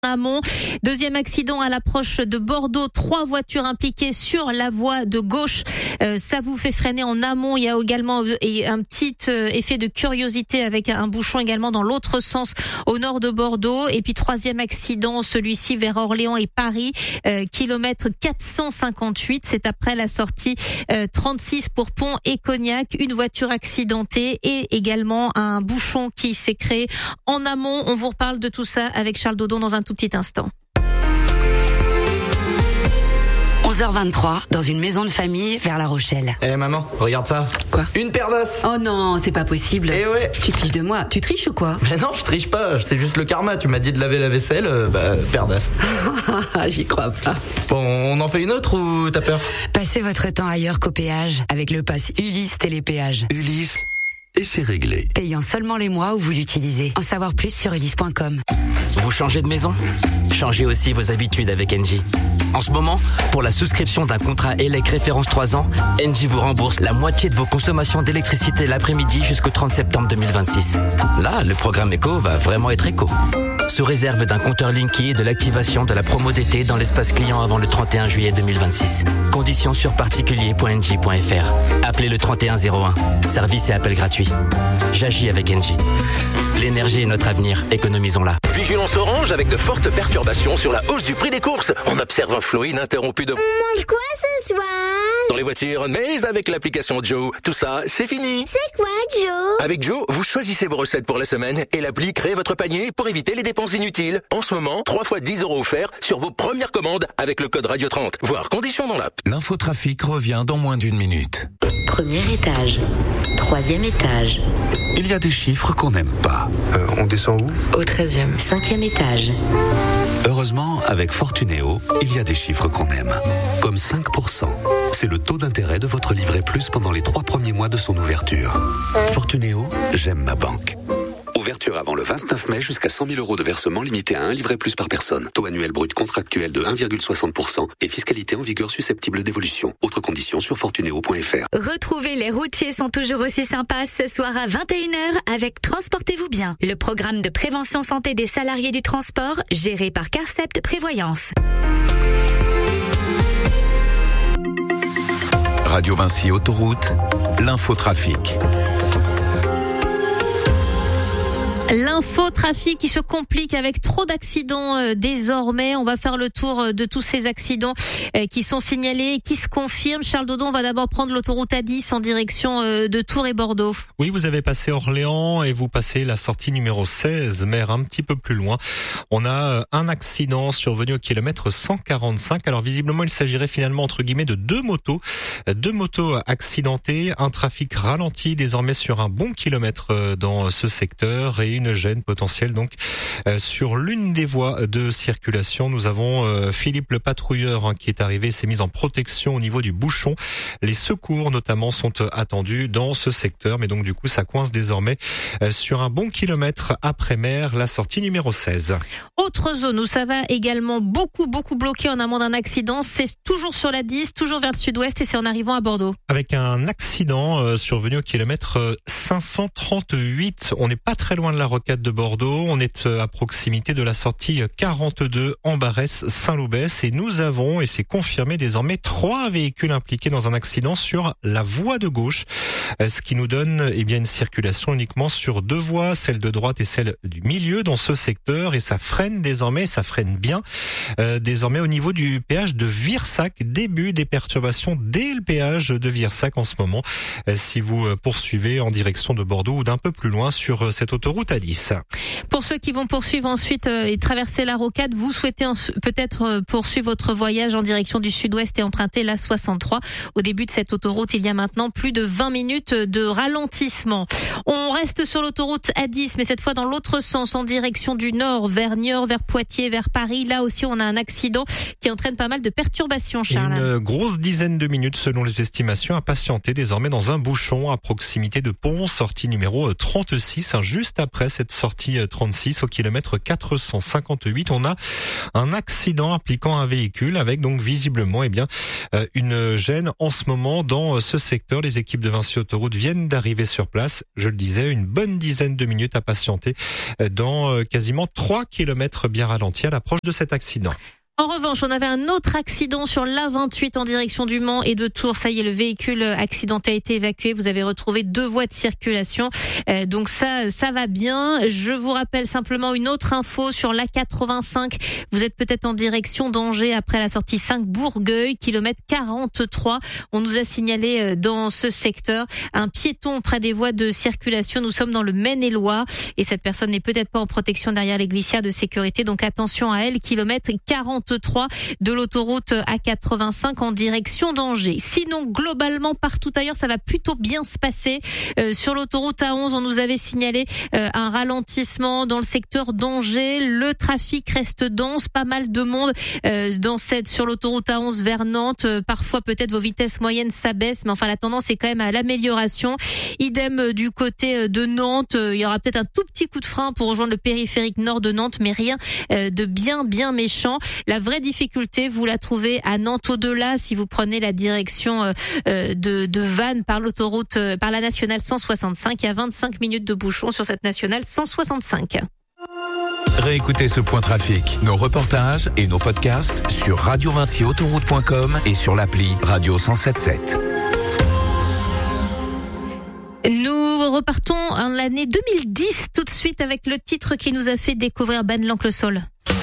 Amont. Deuxième accident à l'approche de Bordeaux. 3 voitures impliquées sur la voie de gauche. Ça vous fait freiner en amont. Il y a également un petit effet de curiosité avec un bouchon également dans l'autre sens au nord de Bordeaux. Et puis troisième accident, celui-ci vers Orléans et Paris, kilomètre 458. C'est après la sortie 36 pour Pont et Cognac. Une voiture accidentée et également un bouchon qui s'est créé en amont. On vous reparle de tout ça avec Charles Dodon dans un tout petit instant. 11h23, dans une maison de famille vers La Rochelle. Eh maman, regarde ça. Quoi? Une paire d'os. Oh non, c'est pas possible. Eh ouais. Tu te fiches de moi. Tu triches ou quoi? Mais non, je triche pas, c'est juste le karma. Tu m'as dit de laver la vaisselle, paire d'os. J'y crois pas. Bon, on en fait une autre ou t'as peur? Passez votre temps ailleurs qu'au péage avec le pass Ulysse Télépéage. Ulysse, et c'est réglé. Payant seulement les mois où vous l'utilisez. En savoir plus sur ulysse.com. Vous changez de maison? Changez aussi vos habitudes avec Engie. En ce moment, pour la souscription d'un contrat ELEC référence 3 ans, Engie vous rembourse la moitié de vos consommations d'électricité l'après-midi jusqu'au 30 septembre 2026. Là, le programme éco va vraiment être éco. Sous réserve d'un compteur Linky et de l'activation de la promo d'été dans l'espace client avant le 31 juillet 2026. Conditions sur particulier.engie.fr. Appelez le 3101. Service et appel gratuit. J'agis avec Engie. L'énergie est notre avenir, économisons-la. Vigilance orange avec de fortes perturbations sur la hausse du prix des courses. On observe un flot ininterrompu de... On mange quoi ce soir? Dans les voitures, mais avec l'application Joe, tout ça, c'est fini. C'est quoi Joe? Avec Joe, vous choisissez vos recettes pour la semaine et l'appli crée votre panier pour éviter les dépenses inutiles. En ce moment, 3 fois 10 € offerts sur vos premières commandes avec le code Radio 30. Voir conditions dans l'app. L'infotrafic revient dans moins d'1 minute. Premier étage. 3e étage. Il y a des chiffres qu'on n'aime pas. On descend où? Au 13e. 5e étage. Heureusement, avec Fortunéo, il y a des chiffres qu'on aime. Comme 5%. C'est le taux d'intérêt de votre livret plus pendant les 3 premiers mois de son ouverture. Fortunéo, j'aime ma banque. Ouverture avant le 29 mai jusqu'à 100 000 € de versement limité à 1 livret plus par personne. Taux annuel brut contractuel de 1,60% et fiscalité en vigueur susceptible d'évolution. Autres conditions sur fortunéo.fr. Retrouvez Les routiers sont toujours aussi sympas ce soir à 21h avec Transportez-vous bien, le programme de prévention santé des salariés du transport géré par Carcept Prévoyance. Radio Vinci Autoroute, l'infotrafic. L'infotrafic qui se complique avec trop d'accidents désormais. On va faire le tour de tous ces accidents qui sont signalés et qui se confirment. Charles Dodon va d'abord prendre l'autoroute A10 en direction de Tours et Bordeaux. Oui, vous avez passé Orléans et vous passez la sortie numéro 16, mais un petit peu plus loin. On a un accident survenu au kilomètre 145. Alors visiblement, il s'agirait finalement entre guillemets de deux motos accidentées. Un trafic ralenti désormais sur un bon kilomètre dans ce secteur et une gêne potentielle donc sur l'une des voies de circulation. Nous avons Philippe le patrouilleur qui est arrivé, s'est mis en protection au niveau du bouchon. Les secours notamment sont attendus dans ce secteur, mais donc du coup ça coince désormais sur un bon kilomètre après mer, la sortie numéro 16. Autre zone où ça va également beaucoup bloqué en amont d'un accident, c'est toujours sur la 10, toujours vers le sud-ouest et c'est en arrivant à Bordeaux. Avec un accident survenu au kilomètre 538, on n'est pas très loin de la rocade de Bordeaux, on est à proximité de la sortie 42 en Barès Saint-Loubès et nous avons, et c'est confirmé désormais, 3 véhicules impliqués dans un accident sur la voie de gauche, ce qui nous donne une circulation uniquement sur 2 voies, celle de droite et celle du milieu dans ce secteur, et ça freine bien désormais au niveau du péage de Virsac. Début des perturbations dès le péage de Virsac en ce moment, si vous poursuivez en direction de Bordeaux ou d'un peu plus loin sur cette autoroute A10. Pour ceux qui vont poursuivre ensuite et traverser la rocade, vous souhaitez peut-être poursuivre votre voyage en direction du sud-ouest et emprunter la 63. Au début de cette autoroute, il y a maintenant plus de 20 minutes de ralentissement. On reste sur l'autoroute A10, mais cette fois dans l'autre sens, en direction du nord, vers Niort, vers Poitiers, vers Paris. Là aussi, on a un accident qui entraîne pas mal de perturbations, Charles. Une grosse dizaine de minutes, selon les estimations, à patienter désormais dans un bouchon à proximité de Pont, sortie numéro 36, juste après près, cette sortie 36 au kilomètre 458. On a un accident impliquant un véhicule avec donc visiblement une gêne en ce moment dans ce secteur. Les équipes de Vinci Autoroute viennent d'arriver sur place. Je le disais, une bonne dizaine de minutes à patienter dans quasiment 3 kilomètres bien ralentis à l'approche de cet accident. En revanche, on avait un autre accident sur l'A28 en direction du Mans et de Tours. Ça y est, le véhicule accidenté a été évacué. Vous avez retrouvé 2 voies de circulation. Donc ça va bien. Je vous rappelle simplement une autre info sur l'A85. Vous êtes peut-être en direction d'Angers après la sortie 5 Bourgueil, kilomètre 43. On nous a signalé dans ce secteur un piéton près des voies de circulation. Nous sommes dans le Maine-et-Loire et cette personne n'est peut-être pas en protection derrière les glissières de sécurité. Donc attention à elle, kilomètre 43 de l'autoroute A85 en direction d'Angers. Sinon, globalement, partout ailleurs, ça va plutôt bien se passer. Sur l'autoroute A11, on nous avait signalé un ralentissement dans le secteur d'Angers. Le trafic reste dense, pas mal de monde sur l'autoroute A11 vers Nantes. Parfois, peut-être vos vitesses moyennes s'abaissent, mais enfin, la tendance est quand même à l'amélioration. Idem du côté de Nantes. Il y aura peut-être un tout petit coup de frein pour rejoindre le périphérique nord de Nantes, mais rien de bien méchant. La vraie difficulté, vous la trouvez à Nantes au-delà si vous prenez la direction de Vannes par l'autoroute, par la nationale 165. Il y a 25 minutes de bouchon sur cette nationale 165. Réécoutez ce point trafic, nos reportages et nos podcasts sur radiovinciautoroute.com et sur l'appli Radio 107.7. Nous repartons en l'année 2010 tout de suite avec le titre qui nous a fait découvrir Ben l'Oncle Soul.